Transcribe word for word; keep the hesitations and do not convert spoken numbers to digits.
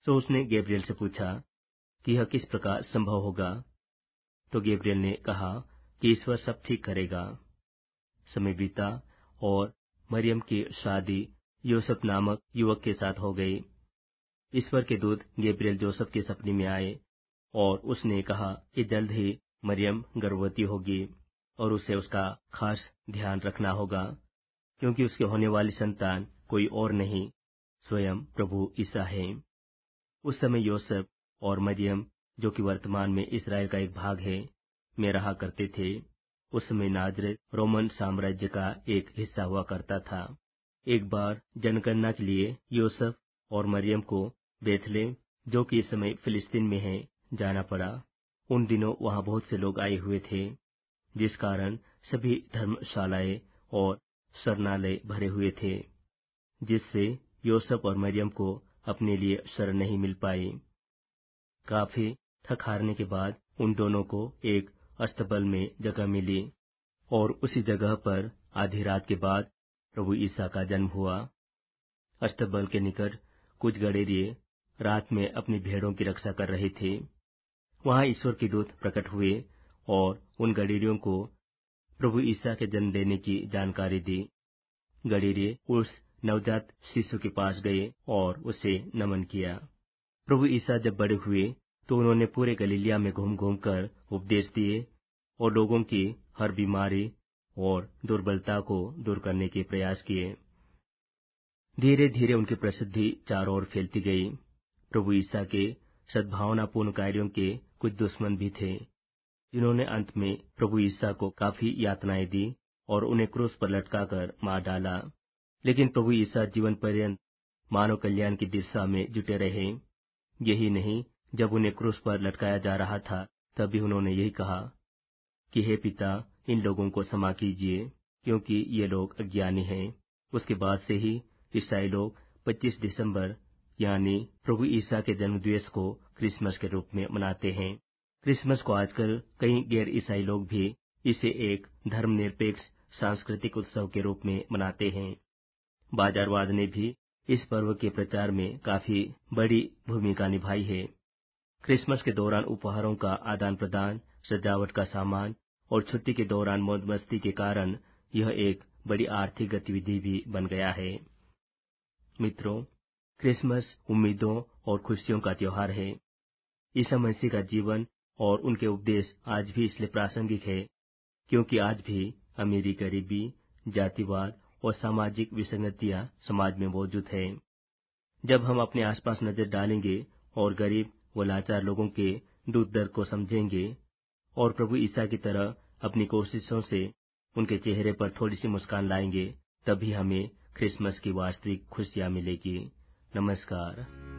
तो उसने गैब्रियल से पूछा कि यह किस प्रकार संभव होगा। तो गैब्रियल ने कहा कि ईश्वर सब ठीक करेगा। समय बीता और मरियम की शादी यूसुफ नामक युवक के साथ हो गई। ईश्वर के दूत गैब्रियल जोसेफ के सपने में आए और उसने कहा कि जल्द ही मरियम गर्भवती होगी और उसे उसका खास ध्यान रखना होगा, क्योंकि उसके होने वाली संतान कोई और नहीं, स्वयं प्रभु ईसा है। उस समय यूसुफ और मरियम, जो कि वर्तमान में इसराइल का एक भाग है, में रहा करते थे। उस समय नाजरेत रोमन साम्राज्य का एक हिस्सा हुआ करता था। एक बार जनगणना के लिए यूसुफ और मरियम को बेथलेम, जो कि इस समय फिलिस्तीन में है, जाना पड़ा। उन दिनों वहां बहुत से लोग आए हुए थे, जिस कारण सभी धर्मशालाएं और शरणालय भरे हुए थे, जिससे यूसुफ और मरियम को अपने लिए शरण नहीं मिल पाई। काफी थक हारने के बाद उन दोनों को एक अस्तबल में जगह मिली और उसी जगह पर आधी रात के बाद प्रभु ईसा का जन्म हुआ। अस्तबल के निकट कुछ गडेरिये रात में अपनी भेड़ों की रक्षा कर रहे थे। वहां ईश्वर के दूत प्रकट हुए और उन गडेरियों को प्रभु ईसा के जन्म देने की जानकारी दी। गडेरिये उस नवजात शिशु के पास गए और उसे नमन किया। प्रभु ईसा जब बड़े हुए तो उन्होंने पूरे गलीलिया में घूम घूम कर उपदेश दिए और लोगों की हर बीमारी और दुर्बलता को दूर करने के प्रयास किए। धीरे धीरे उनकी प्रसिद्धि चारों ओर फैलती गई। प्रभु ईसा के सद्भावनापूर्ण कार्यों के कुछ दुश्मन भी थे, जिन्होंने अंत में प्रभु ईसा को काफी यातनाएं दी और उन्हें क्रूस पर लटकाकर मार डाला। लेकिन प्रभु ईसा जीवन पर्यंत मानव कल्याण की दिशा में जुटे रहे। यही नहीं, जब उन्हें क्रूस पर लटकाया जा रहा था तभी उन्होंने यही कहा कि हे पिता, इन लोगों को क्षमा कीजिए, क्योंकि ये लोग अज्ञानी हैं। उसके बाद से ही ईसाई लोग पच्चीस दिसंबर यानी प्रभु ईसा के जन्मदिवस को क्रिसमस के रूप में मनाते हैं। क्रिसमस को आजकल कई गैर ईसाई लोग भी इसे एक धर्मनिरपेक्ष सांस्कृतिक उत्सव के रूप में मनाते हैं। बाजारवाद ने भी इस पर्व के प्रचार में काफी बड़ी भूमिका निभाई है। क्रिसमस के दौरान उपहारों का आदान प्रदान, सजावट का सामान और छुट्टी के दौरान मौज मस्ती के कारण यह एक बड़ी आर्थिक गतिविधि भी बन गया है। मित्रों, क्रिसमस उम्मीदों और खुशियों का त्योहार है। ईसा मसीह का जीवन और उनके उपदेश आज भी इसलिए प्रासंगिक है क्योंकि आज भी अमीरी गरीबी, जातिवाद और सामाजिक विसंगतियां समाज में मौजूद है। जब हम अपने आसपास नजर डालेंगे और गरीब व लाचार लोगों के दुख दर्द को समझेंगे और प्रभु ईसा की तरह अपनी कोशिशों से उनके चेहरे पर थोड़ी सी मुस्कान लाएंगे, तभी हमें क्रिसमस की वास्तविक खुशियां मिलेगी। नमस्कार।